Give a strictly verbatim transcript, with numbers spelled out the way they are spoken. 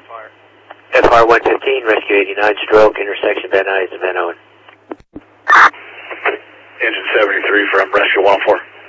F R one fifteen, Rescue eighty-nine, stroke, intersection Van Nuys and Van Owen. Engine seventy-three from Rescue one four.